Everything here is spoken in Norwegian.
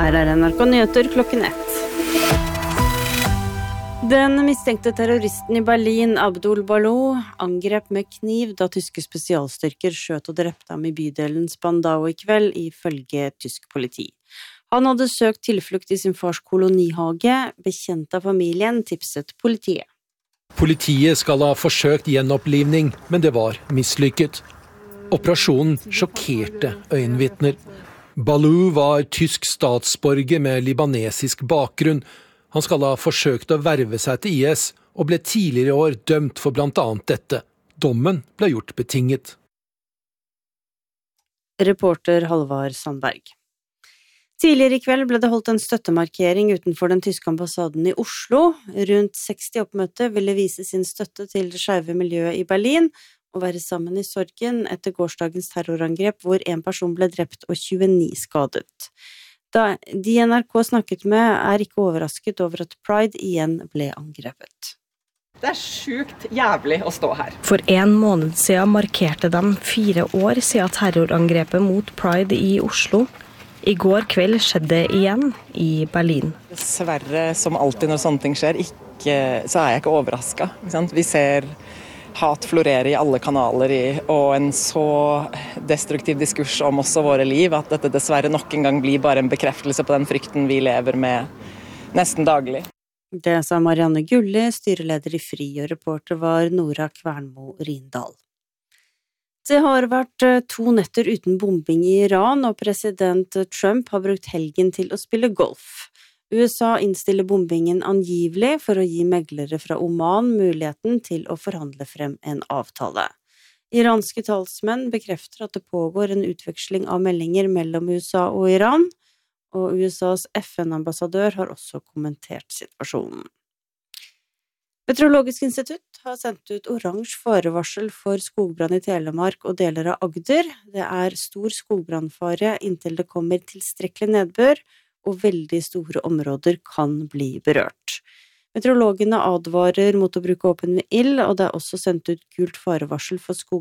Her NRK Nyheter klokken 1. Den mistenkte terroristen i Berlin, Abdul Balou, angrep med kniv da tyske spesialstyrker skjøt og drepte ham i bydelen Spandau i kveld, ifølge tysk politi. Han hadde søkt tilflukt i sin fars kolonihage, bekjent av familien tipset politiet. Politiet skal ha forsøkt gjenopplivning, men det var mislykket. Operasjonen sjokkerte øyenvitner. Balou var tysk statsborger med libanesisk bakgrunn. Han skal ha forsøkt å verve seg til IS, og ble tidligere i år dømt for blant annet dette. Dommen ble gjort betinget. Reporter Halvard Sandberg. Tidligere i kveld ble det holdt en støttemarkering utenfor den tyske ambassaden i Oslo. Rundt 60 oppmøtte ville vise sin støtte til det skeive miljøet i Berlin, og være sammen i sorgen etter gårsdagens terrorangrep hvor en person ble drept og 29 skadet. Da de NRK snakket med ikke overrasket over at Pride igjen ble angrepet. Det sjukt jævlig å stå her. For 1 måned siden markerte de 4 år siden terrorangrepet mot Pride i Oslo. I går kveld skjedde det igjen i Berlin. Dessverre, som alltid når sånne ting skjer, så jeg ikke overrasket. Ikke sant? Vi ser hat florere i alle kanaler og en så destruktiv diskurs om også våre liv, at dette dessverre nok en gang blir bare en bekreftelse på den frykten vi lever med nesten daglig. Det sa Marianne Gulli, styreleder i FRI, og reporter var Nora Kvernmo Rindal. Det har vært 2 netter uten bombing i Iran, og president Trump har brukt helgen til å spille golf. USA innstiller bombingen angivelig for å gi meglere fra Oman muligheten til å forhandle frem en avtale. Iranske talsmenn bekrefter at det pågår en utveksling av meldinger mellom USA og Iran, og USAs FN-ambassadør har også kommentert situasjonen. Meteorologisk institutt har sendt ut oransje farevarsel for skogbrann i Telemark og deler av Agder. Det stor skogbrannfare inntil det kommer tilstrekkelig nedbør, og veldig store områder kan bli berørt. Meteorologene advarer mot å bruke åpen ild, og det også sendt ut gult farevarsel for skog